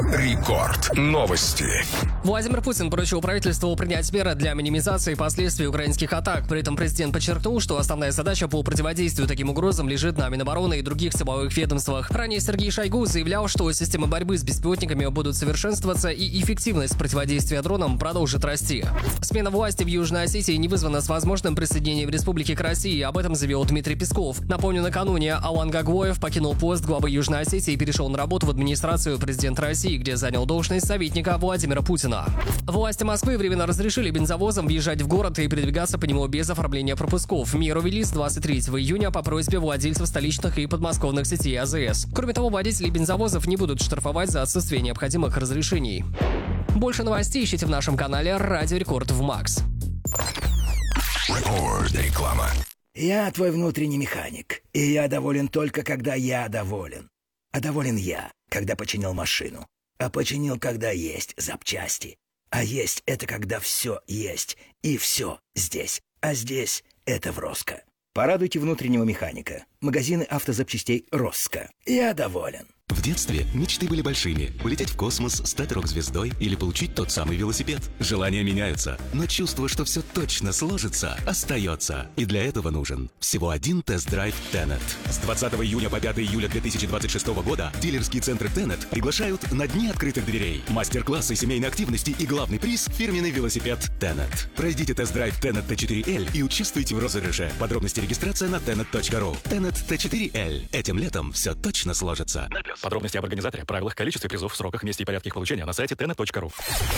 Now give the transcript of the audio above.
Рекорд. Новости. Владимир Путин поручил правительству принять меры для минимизации последствий украинских атак. При этом президент подчеркнул, что основная задача по противодействию таким угрозам лежит на Минобороны и других силовых ведомствах. Ранее Сергей Шойгу заявлял, что системы борьбы с беспилотниками будут совершенствоваться и эффективность противодействия дронам продолжит расти. Смена власти в Южной Осетии не вызвана с возможным присоединением республики к России. Об этом заявил Дмитрий Песков. Напомню, накануне Алан Гаглоев покинул пост главы Южной Осетии и перешел на работу в администрацию президента России, где занял должность советника Владимира Путина. Власти Москвы временно разрешили бензовозам въезжать в город и передвигаться по нему без оформления пропусков. Меру ввели с 23 июня по просьбе владельцев столичных и подмосковных сетей АЗС. Кроме того, водители бензовозов не будут штрафовать за отсутствие необходимых разрешений. Больше новостей ищите в нашем канале «Радио Рекорд» в МАКС. Реклама. Я твой внутренний механик, и я доволен только, когда я доволен. А доволен я, когда починил машину. А починил, когда есть запчасти. А есть — это когда все есть, и все здесь. А здесь — это в Роско. Порадуйте внутреннего механика. Магазины автозапчастей Роско. Я доволен. В детстве мечты были большими. Улететь в космос, стать рок-звездой или получить тот самый велосипед. Желания меняются, но чувство, что все точно сложится, остается. И для этого нужен всего один тест-драйв Tenet. С 20 июня по 5 июля 2026 года дилерские центры Tenet приглашают на дни открытых дверей. Мастер-классы семейной активности и главный приз – фирменный велосипед Tenet. Пройдите тест-драйв Tenet T4L и участвуйте в розыгрыше. Подробности регистрация на tenet.ru. Tenet T4L. Этим летом все точно сложится. Подробности об организаторе, правилах, количестве призов, сроках, месте и порядке их получения на сайте tenet.ru.